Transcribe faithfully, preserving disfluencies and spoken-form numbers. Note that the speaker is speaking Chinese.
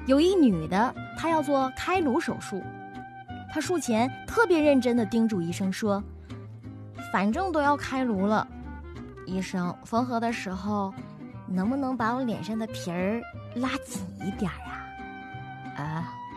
有一女的，她要做开颅手术，她术前特别认真地叮嘱医生说，反正都要开颅了，医生缝合的时候能不能把我脸上的皮儿拉紧一点啊？啊